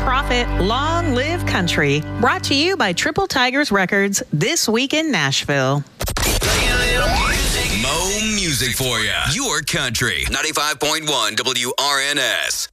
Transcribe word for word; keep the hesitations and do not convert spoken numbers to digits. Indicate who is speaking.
Speaker 1: profit, long live country. Brought to you by Triple Tigers Records, This Week in Nashville.
Speaker 2: Mo music for you. Your country. ninety-five point one W R N S.